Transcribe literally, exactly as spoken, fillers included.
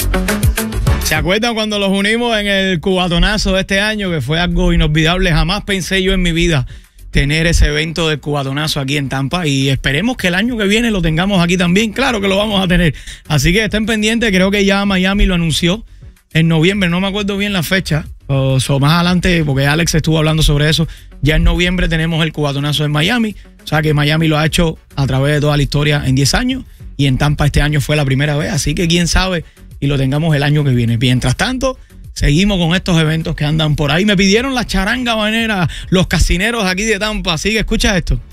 ¿Se acuerdan cuando los unimos en el cubatonazo de este año? Que fue algo inolvidable. Jamás pensé yo en mi vida tener ese evento del cubatonazo aquí en Tampa, y esperemos que el año que viene lo tengamos aquí también. Claro que lo vamos a tener. Así que estén pendientes. Creo que ya Miami lo anunció en noviembre. No me acuerdo bien la fecha. O so, más adelante, porque Alex estuvo hablando sobre eso. Ya en noviembre tenemos el cubatonazo en Miami. O sea que Miami lo ha hecho a través de toda la historia en diez años. Y en Tampa este año fue la primera vez. Así que quién sabe y lo tengamos el año que viene. Mientras tanto, seguimos con estos eventos que andan por ahí. Me pidieron la charanga banera, los casineros aquí de Tampa. Así que escucha esto.